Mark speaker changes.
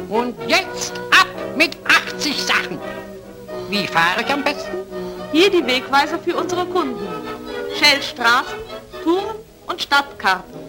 Speaker 1: Und jetzt ab mit 80 Sachen. Wie fahre ich am besten?
Speaker 2: Hier die Wegweiser für unsere Kunden. Schellstraßen, Touren und Stadtkarten.